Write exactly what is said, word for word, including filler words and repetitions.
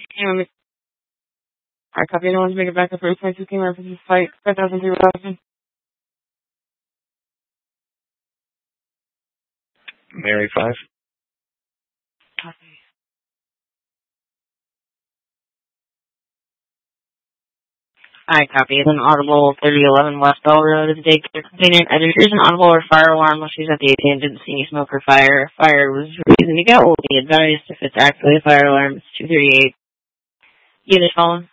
Alright, copy. Anyone to make it back up for twenty-two King references fight five thousand three thousand. Mary five. Copy. I copy. It's an audible thirty eleven West Bell Road. It's a daycare container. Editors an audible or fire alarm while she's at the A T M. Didn't see any smoke or fire. Fire was reason to go. Will be advised if it's actually a fire alarm. It's two thirty-eight. Unit phone.